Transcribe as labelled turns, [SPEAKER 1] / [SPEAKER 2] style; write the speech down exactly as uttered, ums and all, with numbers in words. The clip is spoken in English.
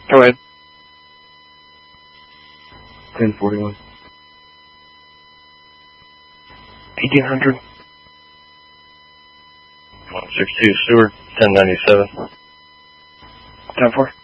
[SPEAKER 1] Go ahead.
[SPEAKER 2] ten forty-one.
[SPEAKER 1] eighteen hundred.
[SPEAKER 3] one six two Stewart, ten ninety-seven.
[SPEAKER 1] ten four.